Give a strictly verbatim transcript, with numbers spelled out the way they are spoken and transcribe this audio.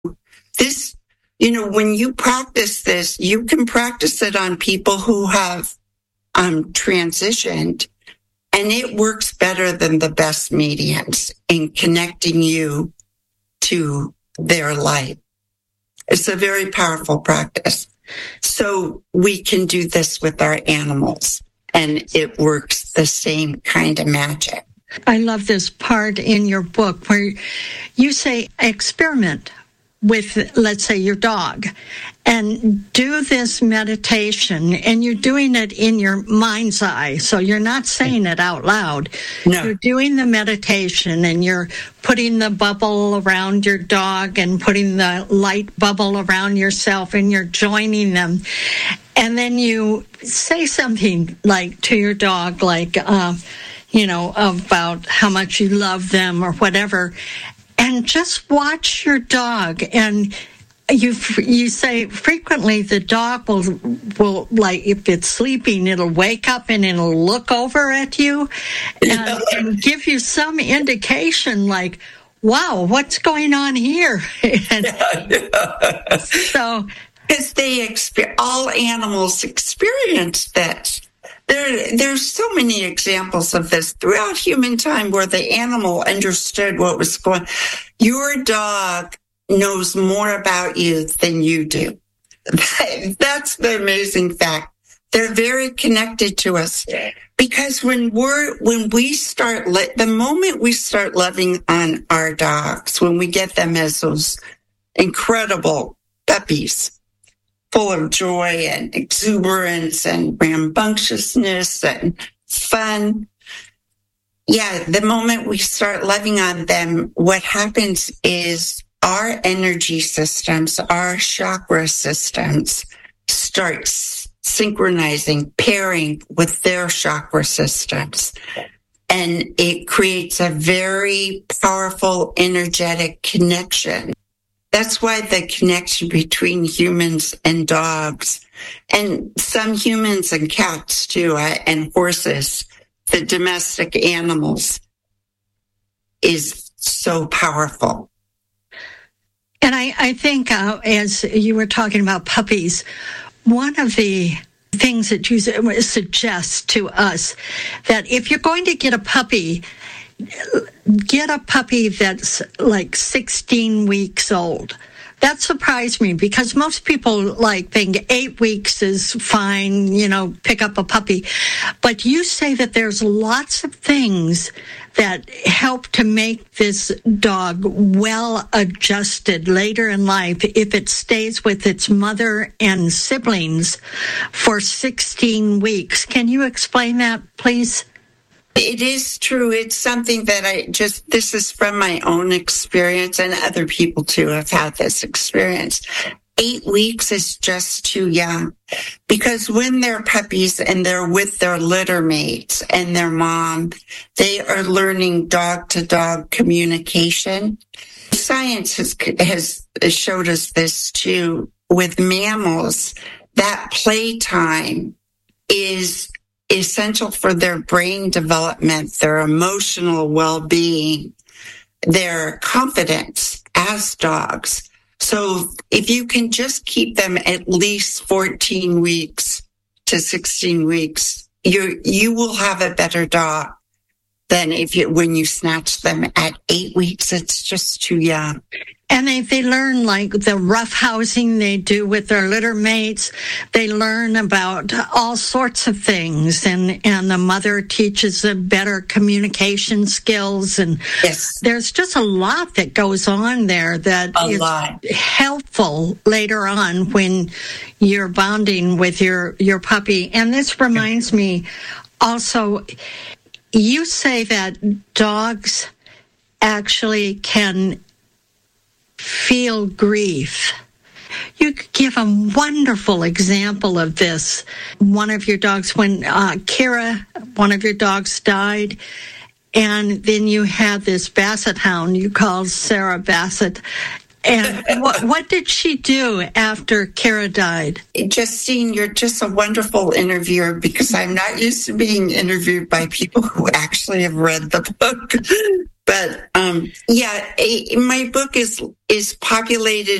this, you know, when you practice this, you can practice it on people who have um, transitioned, and it works better than the best mediums in connecting you to their life. It's a very powerful practice. So we can do this with our animals, and it works the same kind of magic. I love this part in your book where you say experiment with, let's say, your dog, and do this meditation, and you're doing it in your mind's eye, so you're not saying it out loud. No. You're doing the meditation, and you're putting the bubble around your dog and putting the light bubble around yourself, and you're joining them. And then you say something like to your dog, like, uh, you know, about how much you love them or whatever. And just watch your dog. And you you say frequently the dog will, will, like, if it's sleeping, it'll wake up and it'll look over at you and, and give you some indication like, wow, what's going on here? And so, because they exper- all animals experience that. There, there's so many examples of this throughout human time where the animal understood what was going on. Your dog knows more about you than you do. That's the amazing fact. They're very connected to us because when we're, when we start, the moment we start loving on our dogs, when we get them as those incredible puppies, full of joy and exuberance and rambunctiousness and fun. Yeah, the moment we start loving on them, what happens is our energy systems, our chakra systems start synchronizing, pairing with their chakra systems. And it creates a very powerful energetic connection. That's why the connection between humans and dogs, and some humans and cats too, and horses, the domestic animals, is so powerful. And I, I think uh, as you were talking about puppies, one of the things that you suggest to us that if you're going to get a puppy, get a puppy that's like sixteen weeks old. That surprised me because most people like think eight weeks is fine, you know, pick up a puppy. But you say that there's lots of things that help to make this dog well adjusted later in life if it stays with its mother and siblings for sixteen weeks. Can you explain that, please? It is true. It's something that I just, this is from my own experience, and other people too have had this experience. Eight weeks is just too young because when they're puppies and they're with their litter mates and their mom, they are learning dog to dog communication. Science has, has showed us this too. With mammals, that playtime is essential for their brain development, their emotional well-being, their confidence as dogs. So if you can just keep them at least fourteen weeks to sixteen weeks, you you will have a better dog than if you when you snatch them at eight weeks. It's just too young. And they, they learn like the rough housing they do with their litter mates. They learn about all sorts of things. And, and the mother teaches them better communication skills. And yes, there's just a lot that goes on there that a is lot. helpful later on when you're bonding with your, your puppy. And this reminds me also, you say that dogs actually can feel grief. You could give a wonderful example of this. One of your dogs, when uh, Kira, one of your dogs died, and then you had this Basset hound you called Sarah Bassett. And what, what did she do after Kira died? Justine, you're just a wonderful interviewer because I'm not used to being interviewed by people who actually have read the book. But um, yeah, a, my book is is populated